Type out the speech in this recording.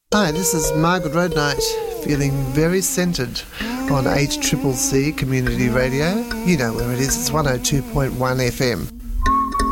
Hi, this is Margaret Roadnight, feeling very centred on HCCC Community Radio. You know where it is, it's 102.1 FM.